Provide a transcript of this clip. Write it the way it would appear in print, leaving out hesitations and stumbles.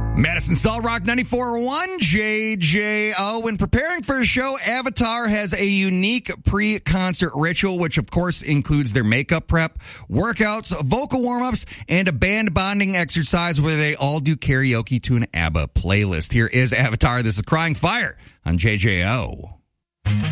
Madison Salt Rock 94.1 JJO. When preparing for a show, Avatar has a unique pre-concert ritual, which of course includes their makeup prep, workouts, vocal warm-ups, and a band bonding exercise where they all do karaoke to an ABBA playlist. Here is Avatar. This is Crying Fire on JJO.